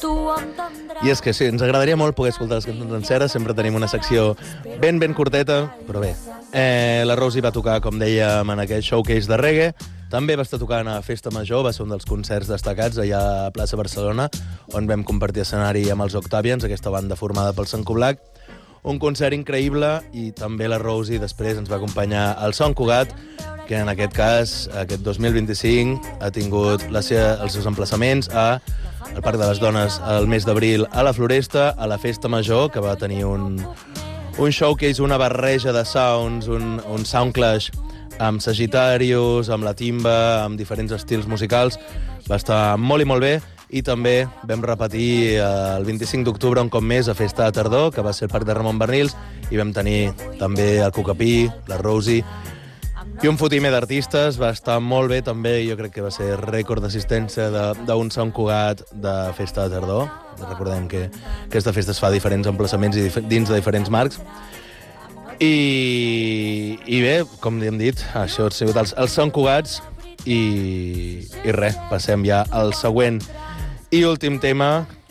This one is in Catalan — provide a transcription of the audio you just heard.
I és que sí, ens agradaria molt poder escoltar les cançons senceres, sempre tenim una secció ben curteta, però bé. La Rosi va tocar, com dèiem, en aquest showcase de reggae, també va estar tocant a Festa Major, va ser un dels concerts destacats allà a plaça Barcelona, on vam compartir escenari amb els Octavians, aquesta banda formada pel Sant Cugat. Un concert increïble, i també la Rosi després ens va acompanyar al Sant Cugat, que en aquest cas, aquest 2025, ha tingut els seus emplaçaments al Parc de les Dones el mes d'abril, a la Floresta, a la Festa Major, que va tenir un showcase, una barreja de sounds, un sound clash amb Sagittarius, amb la timba, amb diferents estils musicals. Va estar molt i molt bé. I també vam repetir el 25 d'octubre un cop més a Festa de Tardor, que va ser el Parc de Ramon Bernils, i vam tenir també el Cucapí, la Rosi, i un fotimer d'artistes. Va estar molt bé també, jo crec que va ser rècord d'assistència d'un Sant Cugat de Festa de Tardor. Recordem que aquesta festa es fa a diferents emplaçaments i dins de diferents marcs. I bé, com hem dit, això han sigut els Sant Cugats, i res, passem ja al següent i últim tema,